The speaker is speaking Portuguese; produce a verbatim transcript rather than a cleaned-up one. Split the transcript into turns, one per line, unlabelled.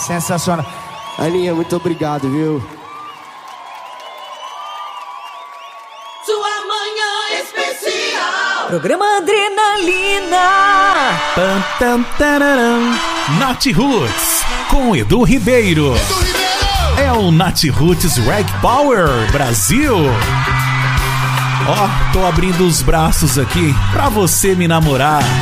Sensacional.
Aninha, muito obrigado, viu?
Sua manhã especial.
Programa Adrenalina.
Tam, tam, tararam. Nath Roots com Edu Ribeiro.
Edu Ribeiro!
É o Nath Roots Reg Power Brasil. Ó, tô abrindo os braços aqui pra você me namorar.